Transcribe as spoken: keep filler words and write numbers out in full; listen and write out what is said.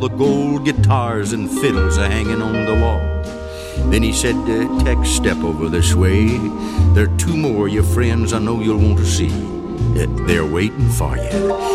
the gold guitars and fiddles a hanging on the wall. Then he said, uh, Tex, step over this way. There are two more of your friends I know you'll want to see. Uh, they're waiting for you.